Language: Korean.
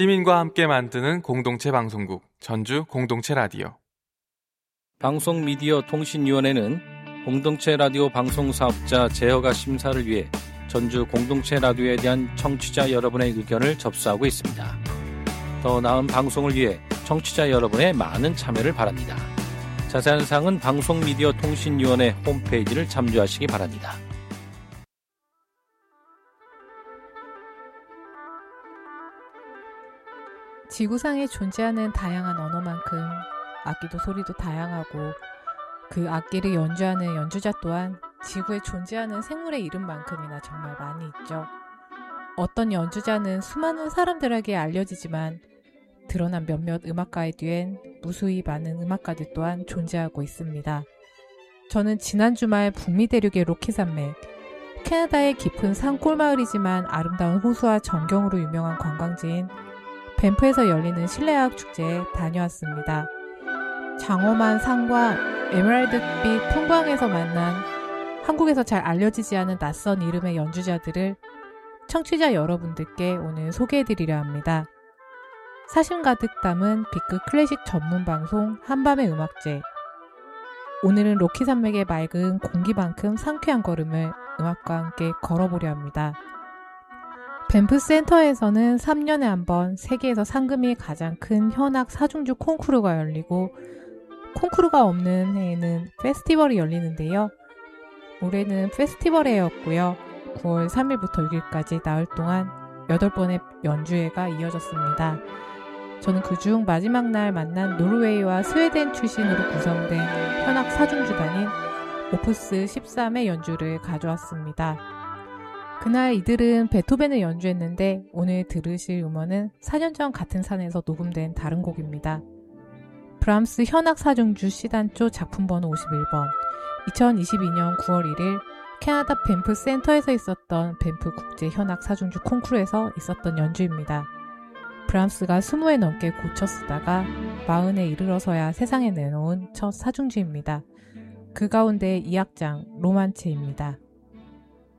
시민과 함께 만드는 공동체 방송국 전주 공동체 라디오. 방송미디어통신위원회는 공동체 라디오 방송사업자 제허가 심사를 위해 전주 공동체 라디오에 대한 청취자 여러분의 의견을 접수하고 있습니다. 더 나은 방송을 위해 청취자 여러분의 많은 참여를 바랍니다. 자세한 사항은 방송미디어통신위원회 홈페이지를 참조하시기 바랍니다. 지구상에 존재하는 다양한 언어만큼 악기도 소리도 다양하고 그 악기를 연주하는 연주자 또한 지구에 존재하는 생물의 이름만큼이나 정말 많이 있죠. 어떤 연주자는 수많은 사람들에게 알려지지만 드러난 몇몇 음악가의 뒤엔 무수히 많은 음악가들 또한 존재하고 있습니다. 저는 지난 주말 북미 대륙의 로키 산맥, 캐나다의 깊은 산골마을이지만 아름다운 호수와 전경으로 유명한 관광지인 밴프에서 열리는 실내화학 축제에 다녀왔습니다. 장엄한 산과 에메랄드빛 풍광에서 만난 한국에서 잘 알려지지 않은 낯선 이름의 연주자들을 청취자 여러분들께 오늘 소개해드리려 합니다. 사심 가득 담은 B급 클래식 전문 방송 한밤의 음악제. 오늘은 로키 산맥의 맑은 공기만큼 상쾌한 걸음을 음악과 함께 걸어보려 합니다. 밴프 센터에서는 3년에 한 번 세계에서 상금이 가장 큰 현악 사중주 콩쿠르가 열리고 콩쿠르가 없는 해에는 페스티벌이 열리는데요. 올해는 페스티벌 해였고요. 9월 3일부터 6일까지 나흘 동안 8번의 연주회가 이어졌습니다. 저는 그중 마지막 날 만난 노르웨이와 스웨덴 출신으로 구성된 현악 사중주단인 오프스 13의 연주를 가져왔습니다. 그날 이들은 베토벤을 연주했는데 오늘 들으실 음원은 4년 전 같은 산에서 녹음된 다른 곡입니다. 브람스 현악 사중주 C단조 작품번호 51번, 2022년 9월 1일 캐나다 밴프 센터에서 있었던 밴프 국제 현악 사중주 콩쿠르에서 있었던 연주입니다. 브람스가 20회 넘게 고쳐 쓰다가 40에 이르러서야 세상에 내놓은 첫 사중주입니다. 그 가운데 2악장 로만체입니다.